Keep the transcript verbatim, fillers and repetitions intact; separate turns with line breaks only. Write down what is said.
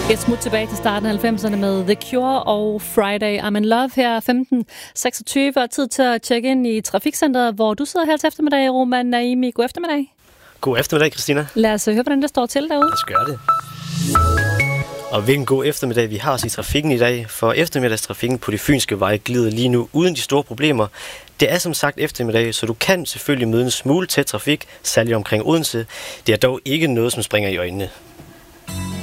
Et smut tilbage til starten af halvfemserne med The Cure og Friday I'm in Love her femten seksogtyve. Og tid til at tjekke ind i Trafikcenteret, hvor du sidder her til eftermiddag, Roman Naimi. God eftermiddag.
God eftermiddag, Christina.
Lad os høre, hvordan det står til derude.
Lad os gøre det. Og hvilken god eftermiddag vi har os i trafikken i dag, for eftermiddagstrafikken på de fynske veje glider lige nu uden de store problemer. Det er som sagt eftermiddag, så du kan selvfølgelig møde en smule tæt trafik, særligt omkring Odense. Det er dog ikke noget, som springer i øjnene.